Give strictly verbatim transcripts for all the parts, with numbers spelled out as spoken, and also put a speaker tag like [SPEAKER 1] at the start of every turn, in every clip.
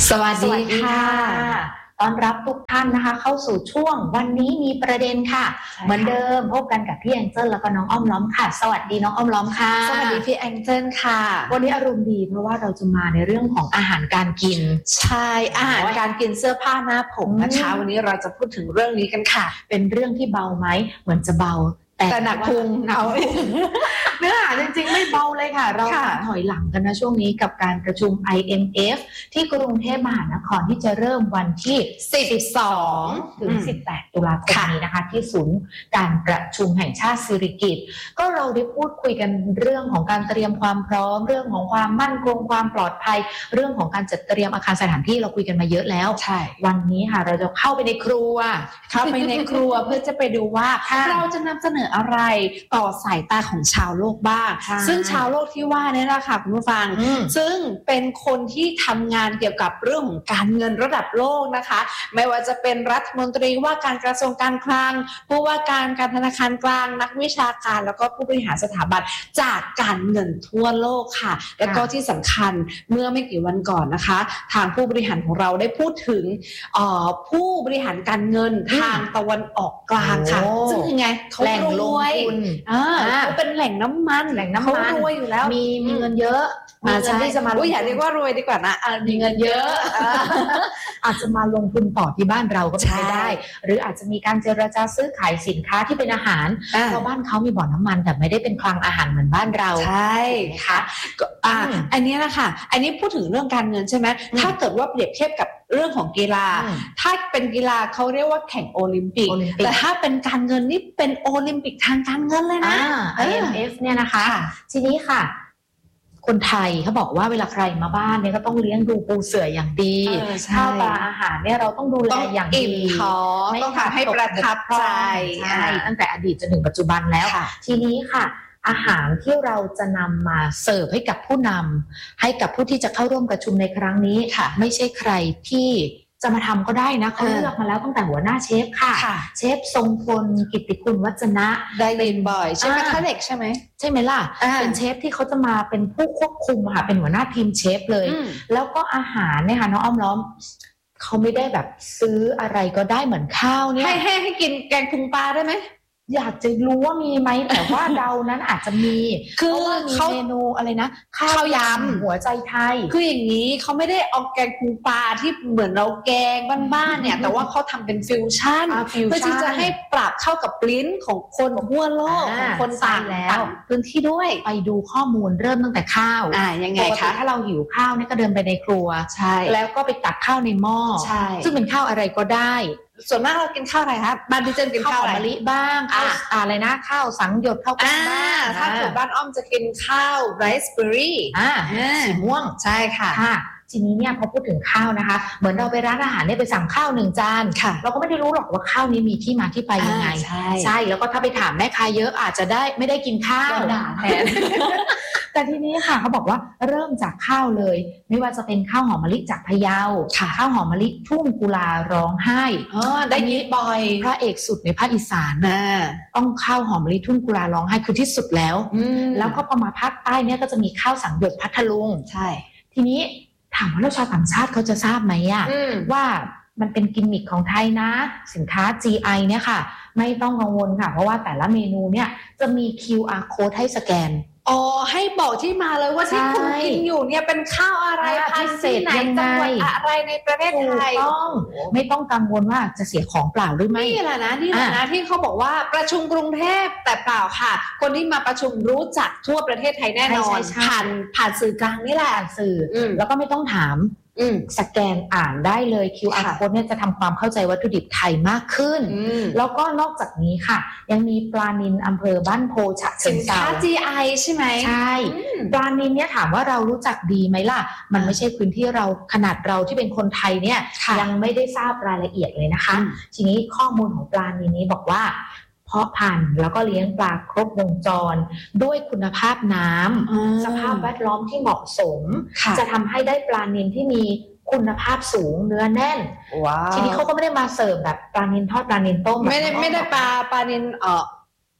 [SPEAKER 1] สวัสดีค่ะต้อนรับทุกท่านนะคะเข้าสู่ช่วงวันนี้มีประเด็นค่ะเหมือนเดิมพบกันกับพี่แองเจิลแล้วก็น้องอ้อมล้อมค่ะสวัสดีน้องอ้อมล้อมค่ะ
[SPEAKER 2] สวัสดีพี่แองเจิลค่ะ
[SPEAKER 1] วันนี้อารมณ์ดีเพราะว่าเราจะมาในเรื่องของอาหารการกิน
[SPEAKER 2] ใช่อาหารการกินเสื้อผ้าหน้าผมนะคะวันนี้เราจะพูดถึงเรื่องนี้กันค่ะ
[SPEAKER 1] เป็นเรื่องที่เบาไหมเหมือนจะเบา
[SPEAKER 2] แต่หนักพุง
[SPEAKER 1] เอาเนื้อหาจริงๆไม่เบาเลยค่ะเราถอยหลังกันนะช่วงนี้กับการประชุม ไอ เอ็ม เอฟ ที่กรุงเทพมหานครที่จะเริ่มวันที่
[SPEAKER 2] สิบสอง
[SPEAKER 1] ถึงสิบแปดตุลาคมนี้นะคะที่ศูนย์การประชุมแห่งชาติสิริกิติ์ก็เราได้พูดคุยกันเรื่องของการเตรียมความพร้อมเรื่องของความมั่นคงความปลอดภัยเรื่องของการจัดเตรียมอาคารสถานที่เราคุยกันมาเยอะแล้ว
[SPEAKER 2] ใช่
[SPEAKER 1] วันนี้ค่ะเราจะเข้าไปในครัว
[SPEAKER 2] เข้าไปในครัวเพื่อจะไปดูว่าเราจะนำเสนออะไรต่อสายตาของชาวโลกบ้างซึ่งชาวโลกที่ว่านี่แหละค่ะคุณผู้ฟังซึ่งเป็นคนที่ทำงานเกี่ยวกับเรื่องของการเงินระดับโลกนะคะไม่ว่าจะเป็นรัฐมนตรีว่าการกระทรวงการคลังผู้ว่าการการธนาคารกลางนักวิชาการแล้วก็ผู้บริหารสถาบันจากการเงินทั่วโลกค่ะแล้วก็ที่สำคัญเมื่อไม่กี่วันก่อนนะคะทางผู้บริหารของเราได้พูดถึงผู้บริหารการเงินทางตะวันออกกลางค่ะซึ่งยังไงเขารวยเขาเป็นแหล่งน้ำมัน
[SPEAKER 1] แหล่งน้ำมัน
[SPEAKER 2] รวยอยู่แล้ว
[SPEAKER 1] มีมีเงินเยอะ
[SPEAKER 2] มีเงินที่จะมาอย่าเรียกว่ารวยดีกว่านะมีเงินเยอะ
[SPEAKER 1] อาจจะมาลงทุนต่อที่บ้านเราก็เป็นไปได้หรืออาจจะมีการเจรจาซื้อขายสินค้าที่เป็นอาหารเพราะบ้านเขามีบ่อน้ำมันแต่ไม่ได้เป็นคลังอาหารเหมือนบ้านเรา
[SPEAKER 2] ใช่ค่ะอ่าอันนี้นะคะอันนี้พูดถึงเรื่องการเงินใช่ไหมถ้าเกิดว่าเปรียบเทียบกับเรื่องของกีฬาถ้าเป็นกีฬาเขาเรียกว่าแข่งโอลิมปิกแต่ถ้าเป็นการเงินนี่เป็นโอลิมปิกทางการเงินเลยนะ
[SPEAKER 1] ไอ เอ็ม เอฟ เนี่ยนะคะทีนี้ค่ะคนไทยเขาบอกว่าเวลาใครมาบ้านเนี่ยก็ต้องเลี้ยงดูปูเสืออย่างดีข้าวปลาอาหารเนี่ยเราต้องดูแลอย่างดี
[SPEAKER 2] ไม่ต้องทำให้ประทับใจ
[SPEAKER 1] ตั้งแต่อดีตจนถึงปัจจุบันแล้วทีนี้ค่ะอาหารที่เราจะนำมาเสิร์ฟให้กับผู้นำให้กับผู้ที่จะเข้าร่วมประชุมในครั้งนี้ไม่ใช่ใครที่จะมาทำก็ได้นะเขาเลือกมาแล้วตั้งแต่หัวหน้าเชฟค่ะเชฟทรงพลกิตติคุณวัจนะ
[SPEAKER 2] ได้เรียนบ่อยใช่ไหมคะเด็กใช่ไหม
[SPEAKER 1] ใช่ไหมล่ะเป็นเชฟที่เขาจะมาเป็นผู้ควบคุมค่ะเป็นหัวหน้าทีมเชฟเลยแล้วก็อาหารเนี่ยค่ะน้องอ้อมล้อมเขาไม่ได้แบบซื้ออะไรก็ได้เหมือนข้าวเนี่ย
[SPEAKER 2] ให้ให้ให้กินแกงพุงปลาได้ไหม
[SPEAKER 1] อยากจะรู้ว่ามีไหมแต่ว่าเดานั้นอาจจะมี
[SPEAKER 2] คือ
[SPEAKER 1] เขาเมนูอะไรนะ
[SPEAKER 2] ข้าวยำ
[SPEAKER 1] หัวใจไทย
[SPEAKER 2] คืออย่างนี้เขาไม่ได้เอาแกงพุงปลาที่เหมือนเราแกงบ้านๆเนี่ยแต่ว่าเขาทำเป็นฟิวชั่นเพื่อที่จะให้ปรับเข้ากับลิ้นของคนทั่วโลกของคนต่างแล้วพื้นที่ด้วย
[SPEAKER 1] ไปดูข้อมูลเริ่มตั้งแต่ข้าว
[SPEAKER 2] อ่ายังไงคะ
[SPEAKER 1] ถ้าเราหิวข้าวเนี่ยก็เดินไปในครัว
[SPEAKER 2] ใช่
[SPEAKER 1] แล้วก็ไปตักข้าวในหม้อ
[SPEAKER 2] ใช่
[SPEAKER 1] ซึ่งเป็นข้าวอะไรก็ได้
[SPEAKER 2] ส่วนมากเรากินข้าวอะไรครับบ้านดิฉันกินข้าว
[SPEAKER 1] มะลิบ้างข้าวอะไรนะข้าวสังหยดข้าวกล้องบ้าง
[SPEAKER 2] ถ้าเกิดบ้านอ้อมจะกินข้าวไรซ์เบอร์รี่
[SPEAKER 1] สีม่วง
[SPEAKER 2] ใช่ค่ะ
[SPEAKER 1] ทีนี้เนี่ยพอพูดถึงข้าวนะคะเหมือนเราไปร้านอาหารเนี่ยไปสั่งข้าวหนึ่งจานเราก็ไม่ได้รู้หรอกว่าข้าวนี้มีที่มาที่ไปยังไง
[SPEAKER 2] ใช่
[SPEAKER 1] ใช่แล้วก็ถ้าไปถามแม่ค้าเยอะอาจจะได้ไม่ได้กินข้าว
[SPEAKER 2] ด่าแทน
[SPEAKER 1] แต่ทีนี้ค่ะเขาบอกว่าเริ่มจากข้าวเลยไม่ว่าจะเป็นข้าวหอมมะลิจากพะเยาข้าวหอมมะลิทุ่งกุลาร้องไห้
[SPEAKER 2] ได้ยินบ่อย
[SPEAKER 1] พระเอกสุดในภาคอีสานต้องข้าวหอมมะลิทุ่งกุลาร้องไห้คือที่สุดแล้วแล้วก็พอมาภาคใต้เนี่ยก็จะมีข้าวสังหยดพัทลุง
[SPEAKER 2] ใช่
[SPEAKER 1] ทีนี้ถามว่าเราชาวต่างชาติเขาจะทราบไหมอะว่ามันเป็นกิมมิคของไทยนะสินค้า จี ไอ เนี่ยค่ะไม่ต้องกังวลค่ะเพราะว่าแต่ละเมนูเนี่ยจะมี คิว อาร์ code ให้สแกน
[SPEAKER 2] อ๋อให้บอกที่มาเลยว่าที่คุณกินอยู่เนี่ยเป็นข้าวอะไรพันธุ์ไหนจังหวัดอะไรในประเทศไทย
[SPEAKER 1] ต้องไม่ต้องกังวลว่าจะเสียของเปล่าหรือไม่
[SPEAKER 2] นี่แหละนะนี่แหละนะที่เขาบอกว่าประชุมกรุงเทพแต่เปล่าค่ะคนที่มาประชุมรู้จักทั่วประเทศไทยแน่นอนผ่านผ่านสื่อกลางนี่แหละ
[SPEAKER 1] สื่อแล้วก็ไม่ต้องถามสแกนอ่านได้เลย คิว อาร์ code เนี่ยจะทำความเข้าใจวัตถุดิบไทยมากขึ้นแล้วก็นอกจากนี้ค่ะยังมีปลานิลอำเภอบ้านโพฉะเชิงเทรา
[SPEAKER 2] สินค้า จี ไอ ใช่ไหม
[SPEAKER 1] ใช่ปลานิลเนี่ยถามว่าเรารู้จักดีไหมล่ะมันไม่ใช่พื้นที่เราขนาดเราที่เป็นคนไทยเนี่ยยังไม่ได้ทราบรายละเอียดเลยนะคะทีนี้ข้อมูลของปลานิลนี้บอกว่าเพาะพันธุ์แล้วก็เลี้ยงปลาครบวงจรด้วยคุณภาพน้ำสภาพแวดล้อมที่เหมาะสมจะทำให้ได้ปลานิลที่มีคุณภาพสูงเนื้อแน่นทีนี้เขาก็ไม่ได้มาเสิร์ฟแบบปลานิลทอดปลานิลต้ม
[SPEAKER 2] ไม่ได้ไม่ได้ปลาปลานิลเอ่อ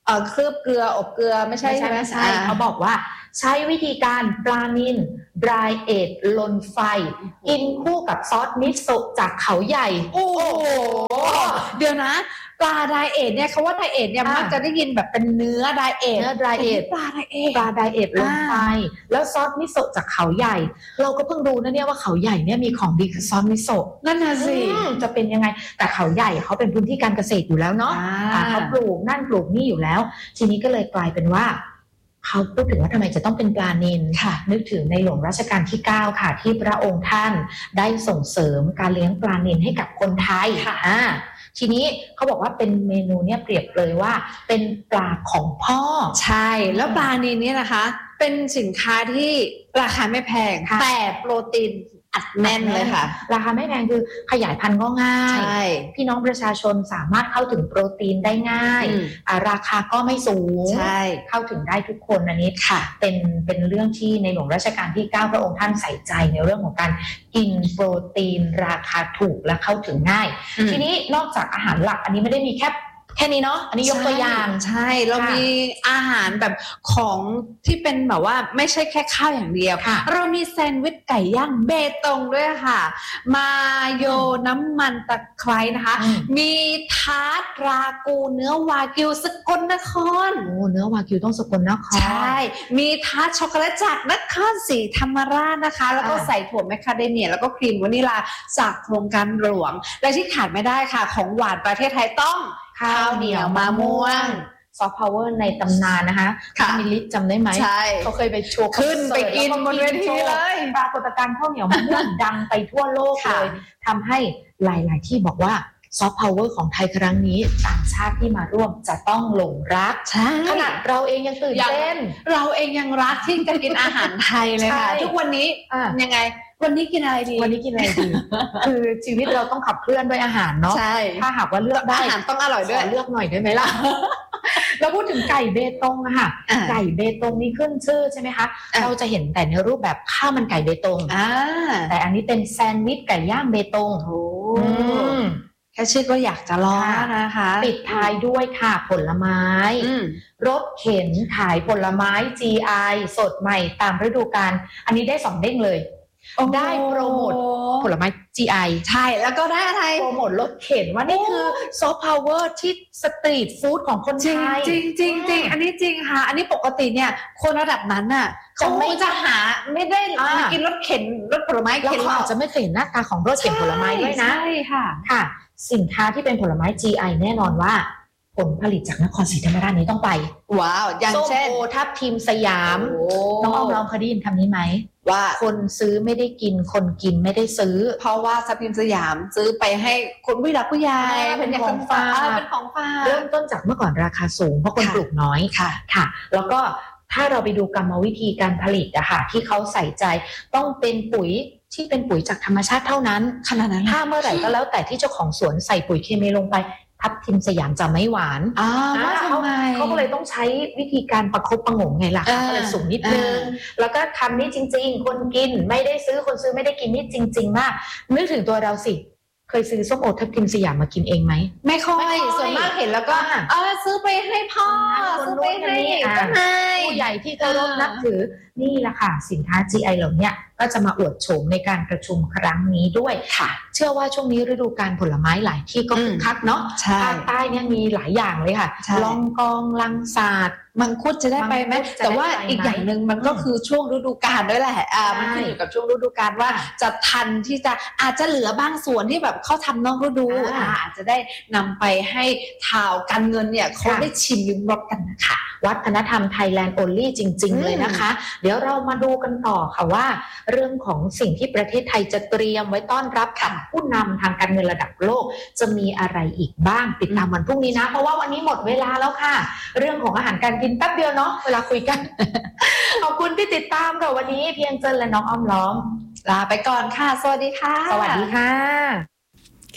[SPEAKER 2] เอ่อเคลือบเกลืออบเกลือไม่ใช่ใช่ไหม
[SPEAKER 1] ใช่เขาบอกว่าใช้วิธีการปลานิล dry age ลนไฟกินคู่กับซอสมิโซะจากเขาใหญ่
[SPEAKER 2] โอ้โหเดี๋ยวนะปลาไดเอทเนี่ยเขาว่าไดเอทเนี่ยมักจะได้ยินแบบเป็นเนื้อไดเอท
[SPEAKER 1] เนื้อ dry age
[SPEAKER 2] ปลาไดเอท
[SPEAKER 1] ปลาไดเอทลนไฟแล้วซอสมิโซะจากเขาใหญ่เราก็เพิ่งรู้นะเนี่ยว่าเขาใหญ่เนี่ยมีของดีคือซอสมิโซะ
[SPEAKER 2] นั่นน่ะสิ
[SPEAKER 1] จะเป็นยังไงแต่เขาใหญ่เขาเป็นพื้นที่การเกษตรอยู่แล้วเนาะเขาปลูกนั่นปลูกนี่อยู่แล้วทีนี้ก็เลยกลายเป็นว่าเขาพูดถึงว่าทำไมจะต้องเป็นปลานิลนึกถึงในหลวงรัชกาลที่เก้าค่ะที่พระองค์ท่านได้ส่งเสริมการเลี้ยงปลานิลให้กับคนไทยค่ะทีนี้เขาบอกว่าเป็นเมนูเนี่ยเปรียบเลยว่าเป็นปลาของพ่อ
[SPEAKER 2] ใช่แล้วปลานิลเนี่ยนะคะเป็นสินค้าที่ราคาไม่แพงแต่โปรตีนอัดแน่นเลยค่ะ
[SPEAKER 1] ราคาไม่แพงคือขยายพันธุ์ก็ง่ายพี่น้องประชาชนสามารถเข้าถึงโปรตีนได้ง่ายราคาก็ไม่สูงเข้าถึงได้ทุกคนอันนี้ค่ะเป็นเป็นเรื่องที่ในหลวงรัชกาลที่เก้าพระองค์ท่านใส่ใจในเรื่องของการกินโปรตีนราคาถูกและเข้าถึงง่ายทีนี้นอกจากอาหารหลักอันนี้ไม่ได้มีแค่แค่นี้เนาะอันนี้ยกตัวอย่าง
[SPEAKER 2] ใช่เรามีอาหารแบบของที่เป็นแบบว่าไม่ใช่แค่ข้าวอย่างเดียวเรามีแซนด์วิชไก่ย่างเบตงด้วยค่ะมาโยน้ำมันตะไคร้นะคะมีทาร์ตรากูเนื้อวากิวสกลนคร
[SPEAKER 1] โอ้เนื้อวากิวต้องสกลนคร
[SPEAKER 2] ใช่มีทาร์ตช็อกโกแลตจากนครศรีธรรมราชนะคะแล้วก็ใส่ถั่วแมคคาเดเมียแล้วก็ครีมวานิลาจากโครงการหลวงและที่ขาดไม่ได้ค่ะของหวานประเทศไทยต้อง
[SPEAKER 1] ข้าวเหนียวมะม่วงซอฟต์พาวเวอร์ในตำนานนะคะมิลิจำได้ไหม
[SPEAKER 2] ใช่
[SPEAKER 1] เขาเคยไปโชว์
[SPEAKER 2] ขึ้นไปกินบนเวทีเลย
[SPEAKER 1] ปรากฏการณ์ข้าวเหนียวมะม่วงดังไปทั่วโลกเลยทำให้หลายๆที่บอกว่าซอฟต์พาวเวอร์ของไทยครั้งนี้ต่างชาติที่มาร่วมจะต้องหลงรักขนาดเราเองยังตื่นเต้น
[SPEAKER 2] เราเองยังรักที่จะกินอาหารไทยเลยค่ะทุกวันนี้ยังไงวันนี้กินอะไรดี
[SPEAKER 1] วันนี้กินอะไรดีคือชีวิตเราต้องขับเคลื่อนด้วยอาหารเนาะถ้าหากว่าเลือกได้
[SPEAKER 2] อาหารต้องอร่อยด้วย
[SPEAKER 1] เลือกหน่อยได้ไหมล่ะเราพูดถึงไก่เบตงอะค่ะไก่เบตงนี่ขึ้นชื่อใช่ไหมคะเราจะเห็นแต่ในรูปแบบข้าวมันไก่เบตงแต่อันนี้เป็นแซนด์วิชไก่ย่างเบตง
[SPEAKER 2] โอ้แค่ชื่อก็อยากจะลองนะคะ
[SPEAKER 1] ปิดท้ายด้วยค่ะผลไม้รถเข็นขายผลไม้ จี ไอ สดใหม่ตามฤดูกาลอันนี้ได้สองเด้งเลยได้โปรโมทผลไม้ จี ไอ
[SPEAKER 2] ใช่แล้วก็ได้อะไร
[SPEAKER 1] โปรโมทรถเข็นว่านี่คือซอฟต์พาวเวอร์ที่สตรีทฟู้ดของคนไทย
[SPEAKER 2] จริงจริงจริงอันนี้จริงค่ะอันนี้ปกติเนี่ยคนระดับนั้นน่ะเขาไม่จะหาไม่ได้มากินรถเข็นรถผลไม้
[SPEAKER 1] เข็นเราอาจจะไม่เคยเห็นหน้าตาของรถเข็นผลไม้ด้วยนะ
[SPEAKER 2] ใช่ค่ะ
[SPEAKER 1] ค่ะสินค้าที่เป็นผลไม้ จี ไอ แน่นอนว่าผลผลิตจากนครศรีธรรมราชนี้ต้องไป
[SPEAKER 2] ว้าวอย่างเช่น
[SPEAKER 1] ส้มโอทับทิมสยามน้องอ้อมลองเคยได้ยินคำนี้ไหม
[SPEAKER 2] ว่า
[SPEAKER 1] คนซื้อไม่ได้กินคนกินไม่ได้ซื้อ
[SPEAKER 2] เพราะว่าทับทิมสยามซื้อไปให้คนผู้หลักผู้ใหญ่
[SPEAKER 1] เป็นของฝาก
[SPEAKER 2] เป็นของฝาก
[SPEAKER 1] เริ่มต้นจากเมื่อก่อนราคาสูงเพราะคนปลูกน้อย
[SPEAKER 2] ค่ะ
[SPEAKER 1] ค่ะแล้วก็ถ้าเราไปดูกรรมวิธีการผลิตอะค่ะที่เขาใส่ใจต้องเป็นปุ๋ยที่เป็นปุ๋ยจากธรรมชาติเท่านั้น
[SPEAKER 2] ขนาดนั้น
[SPEAKER 1] ถ้าเมื่อไหร่ก็แล้วแต่ที่เจ้าของสวนใส่ปุ๋ยเคมีลงไปทับทิมสยามจะไม่หวาน
[SPEAKER 2] อ้าว
[SPEAKER 1] เขาเขาก็เลยต้องใช้วิธีการประคบประหงมไงล่ะก็เลยสูงนิดนึงแล้วก็ทำนี่จริงๆคนกินไม่ได้ซื้อคนซื้อไม่ได้กินนี่จริงๆมากนึกถึงตัวเราสิเคยซื้อส้มโอทับทิมสยามมากินเองไหม
[SPEAKER 2] ไม่ค่อยส่วนมากเห็นแล้วก็เออซื้อไปให้พ่อซื้อไปให้
[SPEAKER 1] ผู้ใหญ่ที่เคารพนับถือนี่แหละค่ะสินค้า จี ไอ เหล่านี้ก็จะมาอวดโฉมในการประชุมครั้งนี้ด้วย
[SPEAKER 2] ค่ะ
[SPEAKER 1] เชื่อว่าช่วงนี้ฤดูกาลผลไม้หลายที่ก็คึกคักเนาะภาคใต้เนี่ยมีหลายอย่างเลยค่ะลองกองลังสาด
[SPEAKER 2] มังคุดจะได้ไปไหมแต่ว่าอีกอย่างหนึ่งมันก็คือช่วงฤดูกาลด้วยแหละอ่ามันขึ้นอยู่กับช่วงฤดูกาลว่าจะทันที่จะอาจจะเหลือบางส่วนที่แบบเขาทำนอกฤดูอาจจะได้นำไปให้ชาวการเงินเนี่ยเขาได้ชิมลิ้มรสกันนะคะ
[SPEAKER 1] วัฒนธรรมไทยแลนด์โอลี่จริงๆเลยนะคะเดี๋ยวเรามาดูกันต่อค่ะว่าเรื่องของสิ่งที่ประเทศไทยจะเตรียมไว้ต้อนรับกับผู้นำทางการเงินระดับโลกจะมีอะไรอีกบ้างติดตามวันพรุ่งนี้นะเพราะว่าวันนี้หมดเวลาแล้วค่ะเรื่องของอาหารการกินแป๊บเดียวเนาะเวลาคุยกัน ขอบคุณที่ติดตามค่ะวันนี้เพียงเจนและน้องอ้อมล้อม
[SPEAKER 2] ลาไปก่อนค่ะสวัสดีค่ะ
[SPEAKER 1] สวัสดีค่ะ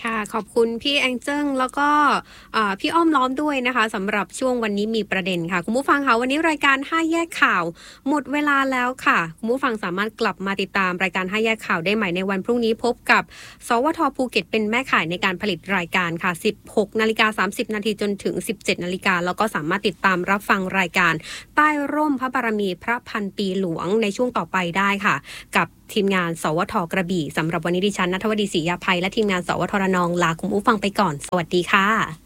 [SPEAKER 3] ค่ะขอบคุณพี่แองเจิ้งแล้วก็พี่อ้อมล้อมด้วยนะคะสำหรับช่วงวันนี้มีประเด็นค่ะคุณผู้ฟังคะวันนี้รายการห้าแยกข่าวหมดเวลาแล้วค่ะคุณผู้ฟังสามารถกลับมาติดตามรายการห้าแยกข่าวได้ใหม่ในวันพรุ่งนี้พบกับสวทภูเก็ตเป็นแม่ข่ายในการผลิตรายการค่ะ สิบหกนาฬิกาสามสิบนาทีจนถึง สิบเจ็ดนาฬิกาแล้วก็สามารถติดตามรับฟังรายการใต้ร่มพระบารมีพระพันปีหลวงในช่วงต่อไปได้ค่ะกับทีมงานสวทกระบี่สำหรับวันนี้ดิฉันณัฐวดีศรียาภัยและทีมงานสวทระนองลาคุณผู้ฟังไปก่อนสวัสดีค่ะ